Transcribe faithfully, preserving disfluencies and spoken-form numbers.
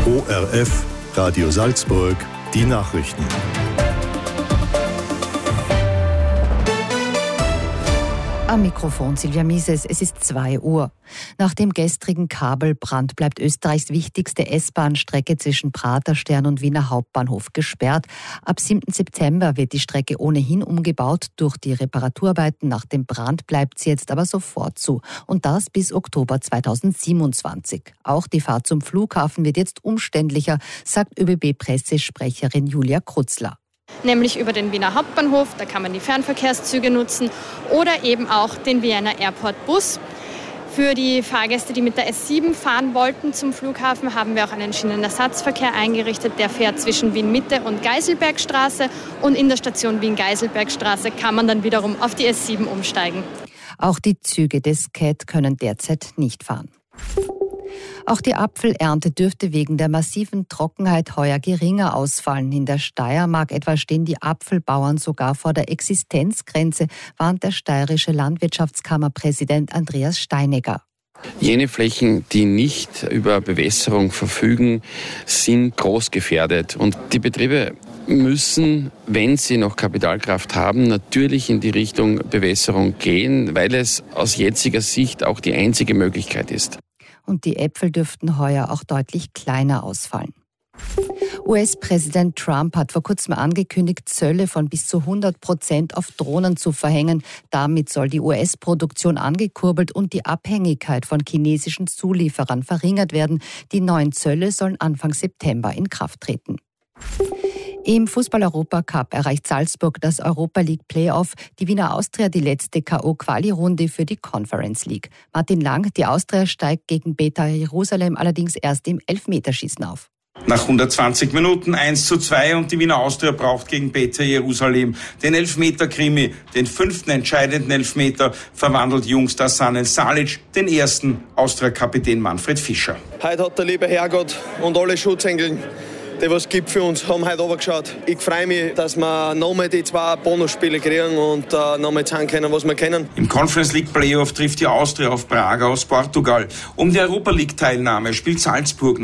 O R F, Radio Salzburg, die Nachrichten. Am Mikrofon Silvia Mises, es ist zwei Uhr. Nach dem gestrigen Kabelbrand bleibt Österreichs wichtigste S-Bahn-Strecke zwischen Praterstern und Wiener Hauptbahnhof gesperrt. Ab siebten September wird die Strecke ohnehin umgebaut. Durch die Reparaturarbeiten nach dem Brand bleibt sie jetzt aber sofort zu. Und das bis Oktober zweitausendsiebenundzwanzig. Auch die Fahrt zum Flughafen wird jetzt umständlicher, sagt ÖBB-Pressesprecherin Julia Krutzler. Nämlich über den Wiener Hauptbahnhof, da kann man die Fernverkehrszüge nutzen oder eben auch den Vienna Airport Bus. Für die Fahrgäste, die mit der S sieben fahren wollten zum Flughafen, haben wir auch einen Schienenersatzverkehr eingerichtet. Der fährt zwischen Wien-Mitte und Geiselbergstraße und in der Station Wien-Geiselbergstraße kann man dann wiederum auf die S sieben umsteigen. Auch die Züge des C A T können derzeit nicht fahren. Auch die Apfelernte dürfte wegen der massiven Trockenheit heuer geringer ausfallen. In der Steiermark etwa stehen die Apfelbauern sogar vor der Existenzgrenze, warnt der steirische Landwirtschaftskammerpräsident Andreas Steinegger. Jene Flächen, die nicht über Bewässerung verfügen, sind groß gefährdet. Und die Betriebe müssen, wenn sie noch Kapitalkraft haben, natürlich in die Richtung Bewässerung gehen, weil es aus jetziger Sicht auch die einzige Möglichkeit ist. Und die Äpfel dürften heuer auch deutlich kleiner ausfallen. U S-Präsident Trump hat vor kurzem angekündigt, Zölle von bis zu hundert Prozent auf Drohnen zu verhängen. Damit soll die U S-Produktion angekurbelt und die Abhängigkeit von chinesischen Zulieferern verringert werden. Die neuen Zölle sollen Anfang September in Kraft treten. Im Fußball-Europacup erreicht Salzburg das Europa League Playoff, die Wiener Austria die letzte K O-Quali-Runde für die Conference League. Martin Lang, die Austria steigt gegen Beta Jerusalem allerdings erst im Elfmeterschießen auf. Nach hundertzwanzig Minuten eins zu zwei und die Wiener Austria braucht gegen Beta Jerusalem den Elfmeter-Krimi. Den fünften entscheidenden Elfmeter verwandelt Jungstar Sanen Salic, den ersten Austria-Kapitän Manfred Fischer. Heute hat der liebe Herrgott und alle Schutzengeln, die was gibt für uns, haben heute runtergeschaut. Ich freue mich, dass wir nochmal die zwei Bonusspiele kriegen und uh, nochmal zeigen können, was wir können. Im Conference League Playoff trifft die Austria auf Braga aus Portugal. Um die Europa League Teilnahme spielt Salzburg